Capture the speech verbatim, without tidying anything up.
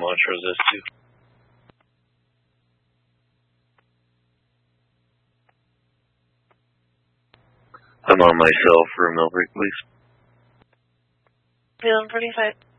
Montrose S two. I'm on my cell for a mail break, please. Feeling pretty fine.